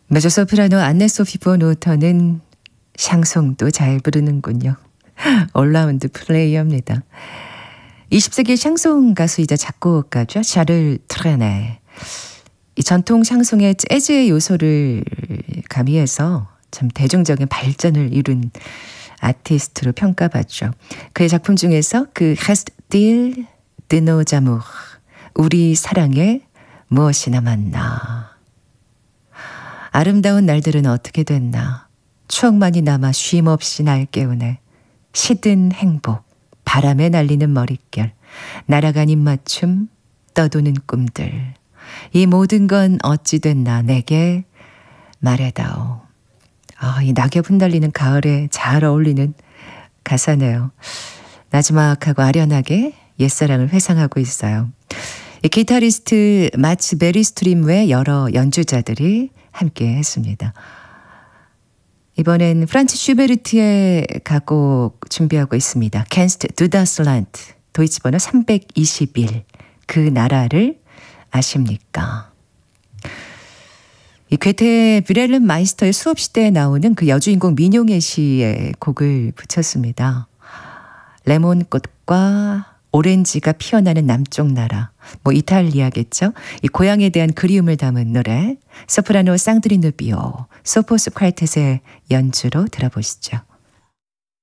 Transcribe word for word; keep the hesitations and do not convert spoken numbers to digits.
메조소프라노 안네소피 보노터는 샹송도 잘 부르는군요. 올라운드 플레이어입니다. 이십 세기 샹송 가수이자 작곡가죠. 샤를 트레네. 이 전통 샹송의 재즈의 요소를 가미해서 참 대중적인 발전을 이룬 아티스트로 평가받죠. 그의 작품 중에서 그 Reste-t-il de nos amours, 우리 사랑에 무엇이 남았나. 아름다운 날들은 어떻게 됐나. 추억만이 남아 쉼없이 날 깨우네. 시든 행복, 바람에 날리는 머릿결, 날아간 입맞춤, 떠도는 꿈들. 이 모든 건 어찌 됐나 내게 말해다오. 아, 이 낙엽 흩날리는 가을에 잘 어울리는 가사네요. 나지막하고 아련하게 옛사랑을 회상하고 있어요. 이 기타리스트 마츠 베리스트림 외 여러 연주자들이 함께 했습니다. 이번엔 프란츠 슈베르트의 가곡 준비하고 있습니다. Kennst du das Land, 도이치 번호 삼백이십일, 그 나라를 아십니까? 이 괴테 뷰렐름 마이스터의 수업시대에 나오는 그 여주인공 민용의 시의 곡을 붙였습니다. 레몬꽃과 오렌지가 피어나는 남쪽 나라, 뭐 이탈리아겠죠. 이 고향에 대한 그리움을 담은 노래, 소프라노 쌍드리 누비오, 소포스 콰르텟의 연주로 들어보시죠.